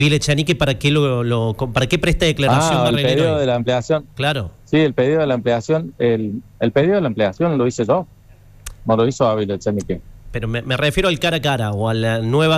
Bill Echenique, ¿para qué presta declaración el Barrelier pedido hoy? de la ampliación. Claro. Sí, el pedido de la ampliación, el pedido de la ampliación lo hice yo, no lo hizo Bill Echenique. Pero me refiero al cara a cara o a la nueva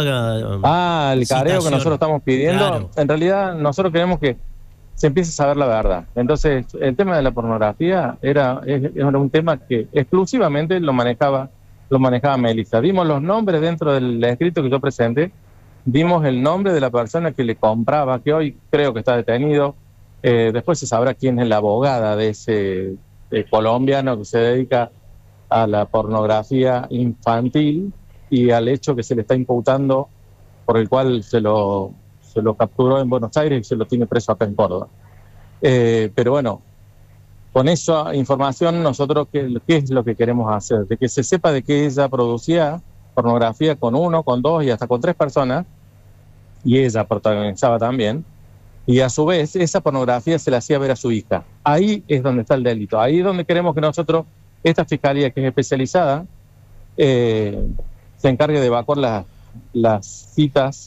El careo que nosotros estamos pidiendo. Claro. En realidad nosotros queremos que se empiece a saber la verdad. Entonces el tema de la pornografía era un tema que exclusivamente lo manejaba Melissa. Dimos los nombres dentro del escrito que yo presenté, dimos el nombre de la persona que le compraba, que hoy creo que está detenido. Después se sabrá quién es la abogada de ese colombiano que se dedica a la pornografía infantil y al hecho que se le está imputando, por el cual se lo capturó en Buenos Aires y se lo tiene preso acá en Córdoba. Pero bueno, con esa información nosotros, ¿qué es lo que queremos hacer? De que se sepa de que ella producía pornografía con 1, con 2 y hasta con 3 personas, y ella protagonizaba también, y a su vez esa pornografía se la hacía ver a su hija. Ahí es donde está el delito, ahí es donde queremos que nosotros, esta fiscalía que es especializada, se encargue de evacuar las citas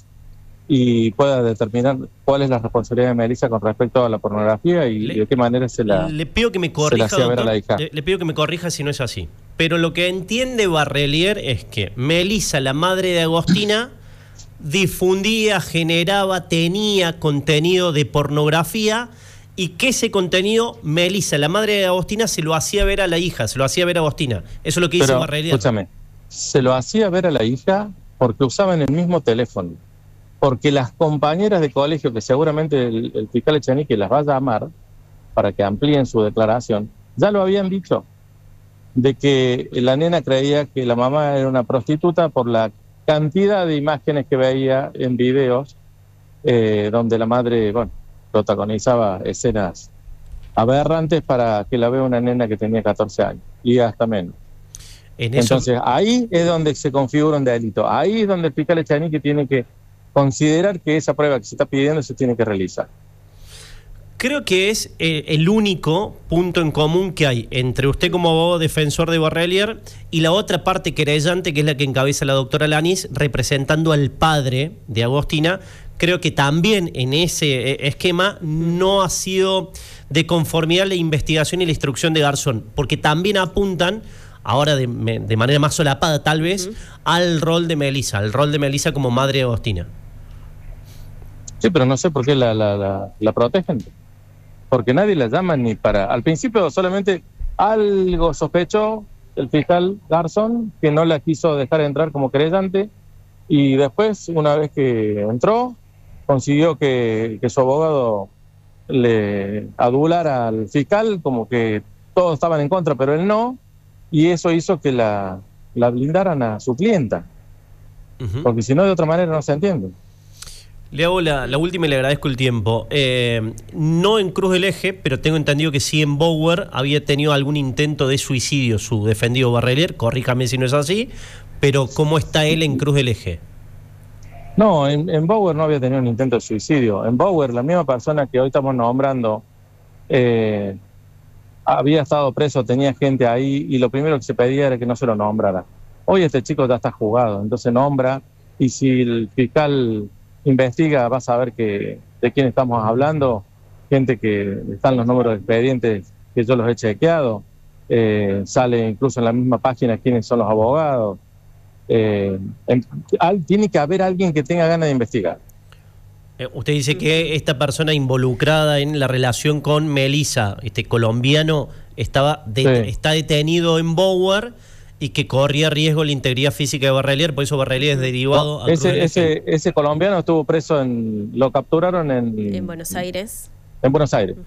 y pueda determinar cuál es la responsabilidad de Melissa con respecto a la pornografía y de qué manera le pido que me corrija, se la hacía ver a la hija. Le pido que me corrija si no es así. Pero lo que entiende Barrelier es que Melissa, la madre de Agostina, difundía, generaba, tenía contenido de pornografía y que ese contenido Melissa, la madre de Agostina, se lo hacía ver a la hija, se lo hacía ver a Agostina. Eso es lo que dice Barrelier. Escúchame, se lo hacía ver a la hija porque usaban el mismo teléfono. Porque las compañeras de colegio, que seguramente el fiscal Echenique las va a llamar para que amplíen su declaración, ya lo habían dicho, de que la nena creía que la mamá era una prostituta por la cantidad de imágenes que veía en videos donde la madre, protagonizaba escenas aberrantes para que la vea una nena que tenía 14 años y hasta menos. Entonces ahí es donde se configura un delito, ahí es donde el fiscal Echenique tiene que considerar que esa prueba que se está pidiendo se tiene que realizar. Creo que es el único punto en común que hay entre usted como abogado defensor de Barrelier y la otra parte querellante, que es la que encabeza la doctora Lanis, representando al padre de Agostina. Creo que también en ese esquema no ha sido de conformidad la investigación y la instrucción de Garzón, porque también apuntan, ahora de manera más solapada tal vez, al rol de Melissa como madre de Agostina. Sí, pero no sé por qué la protegen. Porque nadie la llama ni para... Al principio solamente algo sospechó el fiscal Garzón, que no la quiso dejar entrar como querellante, y después, una vez que entró, consiguió que su abogado le adulara al fiscal, como que todos estaban en contra, pero él no, y eso hizo que la blindaran a su clienta. Porque si no, de otra manera no se entiende. Le hago la última y le agradezco el tiempo. No en Cruz del Eje, pero tengo entendido que sí en Bower había tenido algún intento de suicidio su defendido Barrelier, corríjame si no es así, pero ¿cómo está él en Cruz del Eje? No, en Bower no había tenido un intento de suicidio. En Bower, la misma persona que hoy estamos nombrando había estado preso, tenía gente ahí, y lo primero que se pedía era que no se lo nombrara. Hoy este chico ya está juzgado, entonces nombra, y si el fiscal investiga, va a saber de quién estamos hablando, gente que están los números de expedientes que yo los he chequeado, sale incluso en la misma página quiénes son los abogados. Tiene que haber alguien que tenga ganas de investigar. Usted dice que esta persona involucrada en la relación con Melissa, este colombiano, está detenido en Bower y que corría riesgo la integridad física de Barrelier, por eso Barrelier es derivado a ese colombiano estuvo preso lo capturaron en Buenos Aires. En Buenos Aires.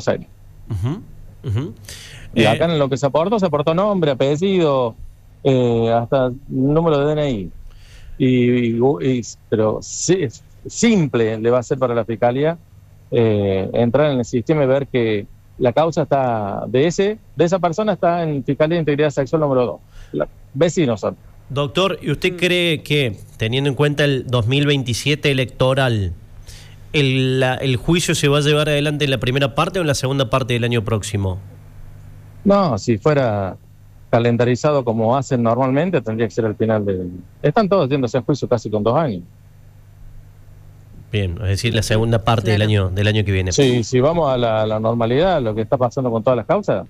Y acá en lo que se aportó nombre, apellido, hasta número de DNI. Pero sí, simple le va a ser para la fiscalía entrar en el sistema y ver que la causa está de esa persona está en Fiscalía de Integridad Sexual número 2. Vecinos son. Doctor, ¿y usted cree que, teniendo en cuenta el 2027 electoral, el juicio se va a llevar adelante en la primera parte o en la segunda parte del año próximo? No, si fuera calendarizado como hacen normalmente, tendría que ser al final del... Están todos haciendo ese juicio casi con 2 años. Bien, es decir, la segunda parte del año que viene. Sí, si vamos a la normalidad, lo que está pasando con todas las causas,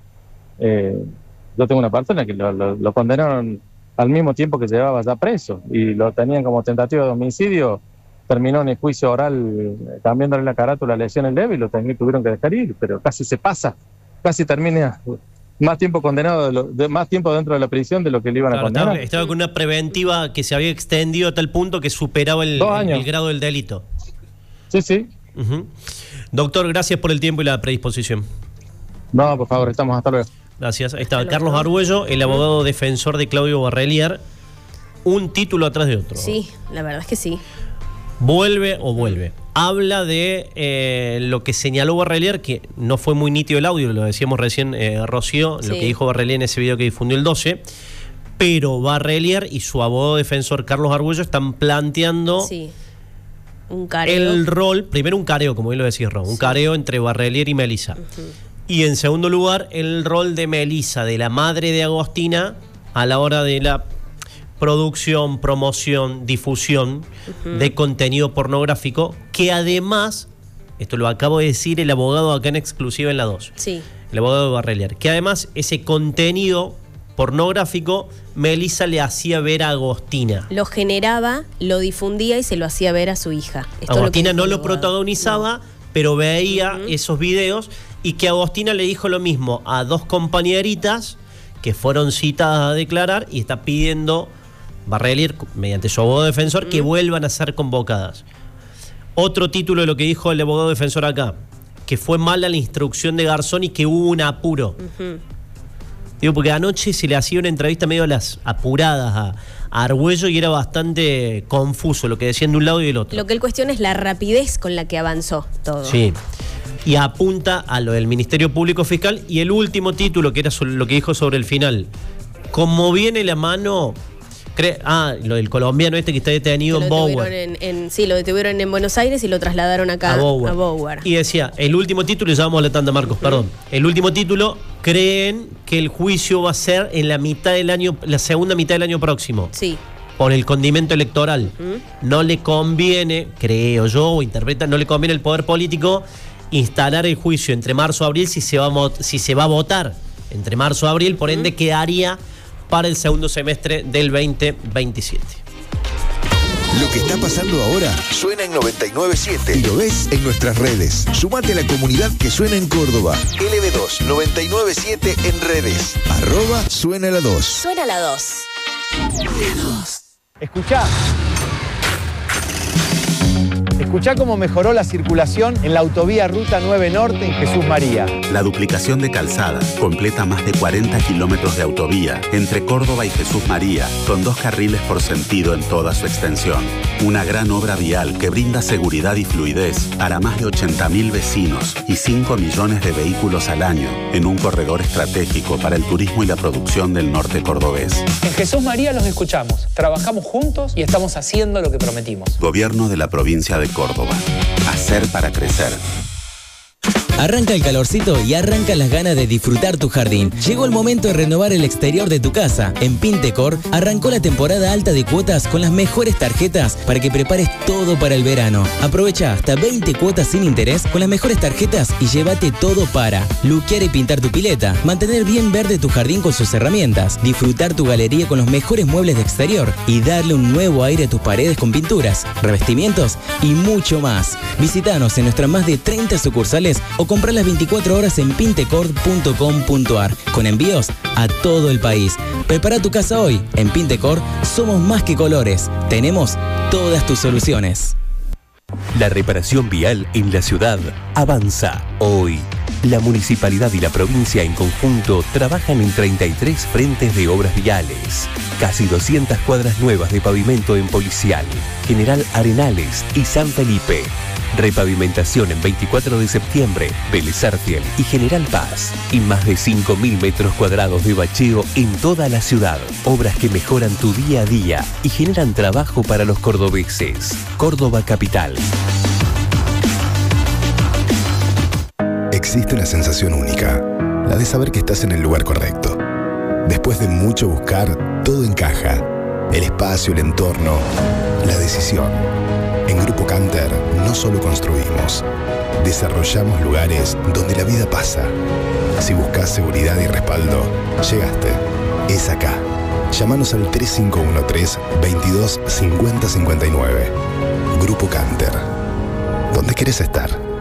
yo tengo una persona que lo condenaron al mismo tiempo que llevaba ya preso y lo tenían como tentativa de homicidio, terminó en el juicio oral cambiándole la carátula, lesiones leves y lo tuvieron que dejar ir, pero casi se pasa, casi termina más tiempo condenado, más tiempo dentro de la prisión de lo que le iban a condenar. Estaba con una preventiva que se había extendido a tal punto que superaba el grado del delito. Sí. Uh-huh. Doctor, gracias por el tiempo y la predisposición. No, por favor, estamos, hasta luego. Gracias. Ahí estaba Carlos Arguello, el abogado defensor de Claudio Barrelier. Un título atrás de otro. Sí, la verdad es que sí. Vuelve. Habla de lo que señaló Barrelier, que no fue muy nítido el audio, lo decíamos recién, Rocío, lo que dijo Barrelier en ese video que difundió el 12. Pero Barrelier y su abogado defensor Carlos Arguello están planteando un careo. El rol, primero un careo, como bien lo decís, Ron, un careo entre Barrelier y Melissa. Uh-huh. Y en segundo lugar, el rol de Melissa, de la madre de Agostina, a la hora de la producción, promoción, difusión de contenido pornográfico, que además, esto lo acabo de decir el abogado acá en exclusiva en la 2, el abogado de Barrelier, que además ese contenido pornográfico Melissa le hacía ver a Agostina. Lo generaba, lo difundía y se lo hacía ver a su hija. Agostina no lo protagonizaba, pero veía esos videos, y que Agostina le dijo lo mismo a dos compañeritas que fueron citadas a declarar y está pidiendo Barrelier, mediante su abogado defensor, que vuelvan a ser convocadas. Otro título de lo que dijo el abogado defensor acá, que fue mala la instrucción de Garzón y que hubo un apuro. Digo, porque anoche se le hacía una entrevista medio a las apuradas a Arguello y era bastante confuso lo que decían de un lado y del otro. Lo que él cuestiona es la rapidez con la que avanzó todo. Sí. Y apunta a lo del Ministerio Público Fiscal. Y el último título, que era lo que dijo sobre el final. Como viene la mano... lo del colombiano que está detenido en Bower. Lo detuvieron en Buenos Aires y lo trasladaron acá a Bower. Y decía, el último título, y ya vamos a la tanda, Marcos, perdón. El último título, creen que el juicio va a ser en la mitad del año, la segunda mitad del año próximo. Sí. Por el condimento electoral. No le conviene, creo yo, o interpreta, no le conviene al poder político instalar el juicio entre marzo y abril si se va a votar entre marzo y abril, por ende quedaría para el segundo semestre del 2027. Lo que está pasando ahora suena en 99.7 y lo ves en nuestras redes. Sumate a la comunidad que suena en Córdoba. LB2 99.7 en redes. @suena la 2. Suena la 2. Escuchá cómo mejoró la circulación en la autovía Ruta 9 Norte en Jesús María. La duplicación de calzada completa más de 40 kilómetros de autovía entre Córdoba y Jesús María, con 2 carriles por sentido en toda su extensión. Una gran obra vial que brinda seguridad y fluidez para más de 80.000 vecinos y 5 millones de vehículos al año en un corredor estratégico para el turismo y la producción del norte cordobés. En Jesús María los escuchamos, trabajamos juntos y estamos haciendo lo que prometimos. Gobierno de la provincia de Córdoba. Hacer para crecer. Arranca el calorcito y arranca las ganas de disfrutar tu jardín. Llegó el momento de renovar el exterior de tu casa. En Pintecor arrancó la temporada alta de cuotas con las mejores tarjetas para que prepares todo para el verano. Aprovecha hasta 20 cuotas sin interés con las mejores tarjetas y llévate todo para luquear y pintar tu pileta, mantener bien verde tu jardín con sus herramientas, disfrutar tu galería con los mejores muebles de exterior y darle un nuevo aire a tus paredes con pinturas, revestimientos y mucho más. Visítanos en nuestras más de 30 sucursales o comprar las 24 horas en pintecor.com.ar con envíos a todo el país. Prepara tu casa hoy. En Pintecor somos más que colores. Tenemos todas tus soluciones. La reparación vial en la ciudad avanza hoy. La municipalidad y la provincia en conjunto trabajan en 33 frentes de obras viales. Casi 200 cuadras nuevas de pavimento en Policial, General Arenales y San Felipe. Repavimentación en 24 de septiembre, Vélez Arfiel y General Paz. Y más de 5.000 metros cuadrados de bacheo en toda la ciudad. Obras que mejoran tu día a día y generan trabajo para los cordobeses. Córdoba Capital. Existe una sensación única, la de saber que estás en el lugar correcto. Después de mucho buscar, todo encaja. El espacio, el entorno, la decisión. En Grupo Canter no no solo construimos, desarrollamos lugares donde la vida pasa. Si buscas seguridad y respaldo, llegaste. Es acá. Llámanos al 3513-225059. Grupo Canter. ¿Dónde querés estar?